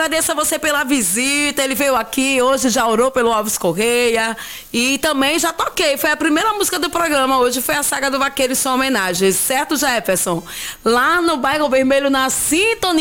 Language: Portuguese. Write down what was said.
agradeço a você pela visita. Ele veio aqui, hoje já orou pelo Alves Correia. E também já toquei. Foi a primeira música do programa hoje, foi a Saga do Vaqueiro em sua homenagem. Certo, Jefferson? Lá no Bairro Vermelho, na sintonia.